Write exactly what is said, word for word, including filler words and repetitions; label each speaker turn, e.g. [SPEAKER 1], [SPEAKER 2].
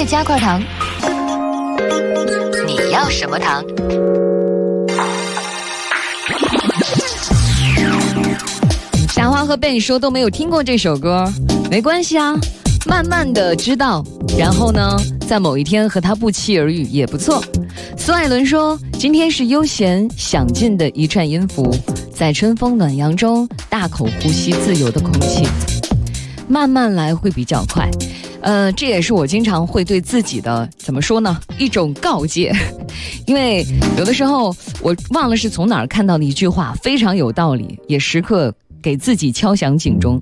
[SPEAKER 1] 再加块糖。你要什么糖？小花和Ben说都没有听过这首歌，没关系啊，慢慢的知道，然后呢，在某一天和他不期而遇也不错。苏艾伦说，今天是悠闲享尽的一串音符，在春风暖阳中大口呼吸自由的空气，慢慢来会比较快。呃，这也是我经常会对自己的怎么说呢，一种告诫。因为有的时候我忘了是从哪儿看到的一句话，非常有道理，也时刻给自己敲响警钟。